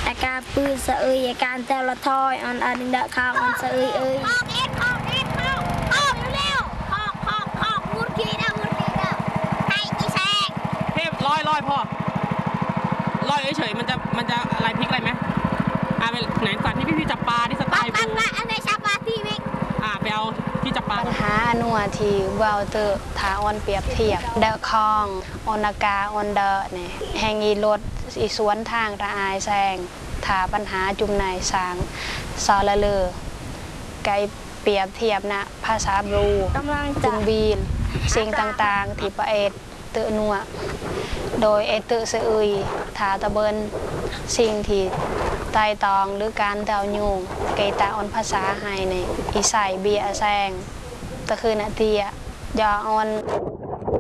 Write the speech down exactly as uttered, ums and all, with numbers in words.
อาการปืนสะเอยอาการเตลทอยอันอันเดาข้าวอันสะเอยเอ้ยคอกเอ็ดคอกเอ็ดคอกคอกเร็วคอกคอกคอกมุดกีนะมุดกีนะไอ้อีแซงเทพลอยลอยพ่อลอยเฉยมันจะมันจะอะไรพลิกอะไรไหมอ่าไปไหนสัตว์ที่พี่พี่จับปลาที่สไตล์บูอันไหนจับปลาที่วิกอ่าไปเอาที่จับปลาปัญหาหนัวที่เบาเตอร์ถาออนเปรียบเทียบเดอะคองออนากาออนเดอร์เนี่ยแห่งอีรถอีสวนทางระอายแซงถาปัญหาจุ่มในสางซอละเลอไกเปรียบเทียบนะภาษาบรูจุงบีนสิ่งต่างๆที่ประเอตเตอนัวโดยเอเตอร์เซอุยถาตะเบินสิ่งที่ไตตองหรือการเดายุงเกตาออนภาษาไฮในอีใส่เบียแซงตะคือนาเตียยอออน